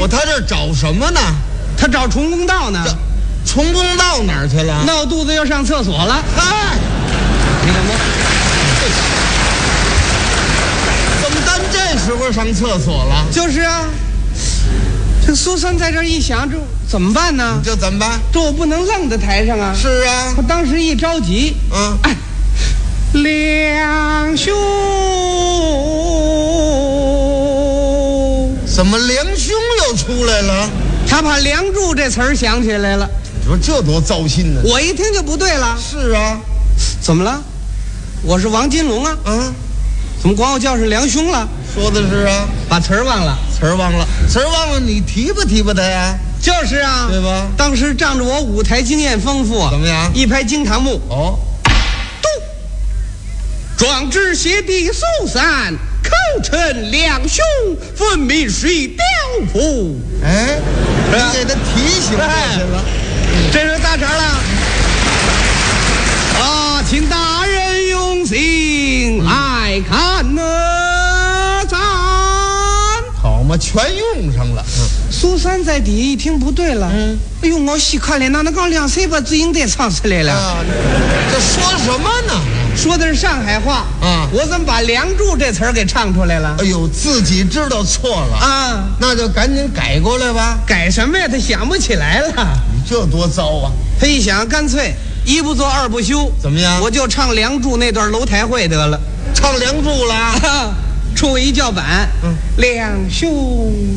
我他这找什么呢？ 他找重公道呢。 重公道哪儿去了？ 闹肚子要上厕所了。 哎， 你看吗？ 怎么咱这时候上厕所了？ 就是啊，这苏三在这一想，这怎么办呢？ 这怎么办？ 这我不能愣在台上啊！ 是啊， 他当时一着急，哎，两兄， 怎么梁兄又出来了？ 他把梁祝这词儿想起来了。 你说这多糟心呢！ 我一听就不对了。 是啊， 怎么了？我是王金龙啊！怎么管我叫是梁兄了？ 说的是啊， 把词儿忘了， 词儿忘了，你提吧他呀？ 就是啊， 对吧？ 当时仗着我舞台经验丰富， 怎么样？ 一拍惊堂木， 哦， 壮志协地苏三，口称两兄，分明是一刁妇。 哎，你给他提醒过去了。 这是大茬了啊！请大人用心来看呢，咱好嘛，全用上了。 苏三在底下一听不对了，哎呦，我细看了，那刚两岁把自营得唱出来了。 这说什么呢？ 说的是上海话啊！我怎么把梁祝这词儿给唱出来了？ 哎呦，自己知道错了啊， 那就赶紧改过来吧。 改什么呀？他想不起来了。 你这多糟啊！ 他一想，干脆一不做二不休， 怎么样？ 我就唱梁祝那段楼台会得了。 唱梁祝了， 出一叫板，梁兄。